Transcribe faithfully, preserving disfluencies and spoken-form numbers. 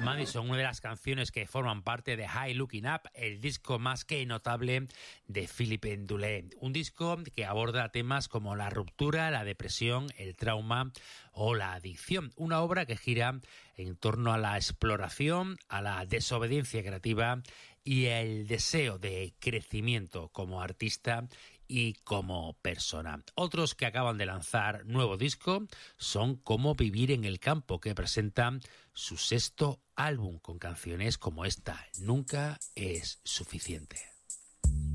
Madison, una de las canciones que forman parte de High Looking Up, el disco más que notable de Philippe Ndoulet. Un disco que aborda temas como la ruptura, la depresión, el trauma o la adicción. Una obra que gira en torno a la exploración, a la desobediencia creativa y el deseo de crecimiento como artista y como persona. Otros que acaban de lanzar nuevo disco son Cómo vivir en el campo, que presentan su sexto álbum con canciones como esta, Nunca es suficiente.